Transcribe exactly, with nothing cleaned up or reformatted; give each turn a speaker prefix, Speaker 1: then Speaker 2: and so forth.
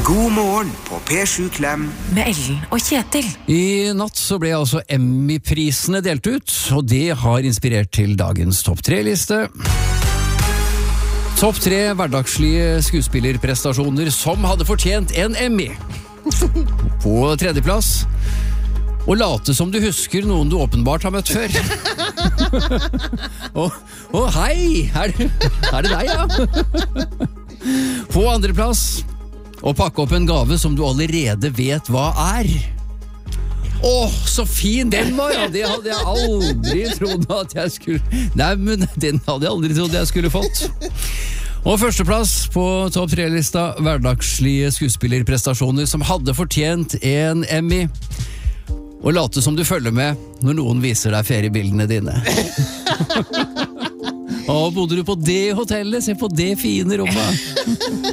Speaker 1: God morgen på P sju Klem
Speaker 2: med Ellen og Kjetil.
Speaker 3: I natt så ble altså Emmy-prisene delt ut, og det har inspirert til dagens topp tre-liste. Topp tre hverdagslige skuespillerprestasjoner som hadde fortjent en Emmy. På tredjeplass, å late som du husker noen du åpenbart har møtt før. Å, å hei, er det, er det deg, ja? På andreplass, å pakke opp en gave som du allerede vet hva er. Åh, så fin den var, ja! Det hadde jeg aldri trodd at jeg skulle... Nei, men den hadde jeg aldri trodd jeg skulle fått. Og førsteplass på topp tre-lista hverdagslige skuespillerprestasjoner som hadde fortjent en Emmy. Og late som du følger med når noen viser deg feriebildene dine. Åh, bodde du på det hotellet? Se på det fine rommet.